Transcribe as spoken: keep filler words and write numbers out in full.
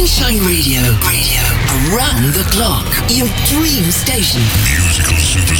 Sunshine Radio. Radio. Around the clock. Your dream station. Musical super.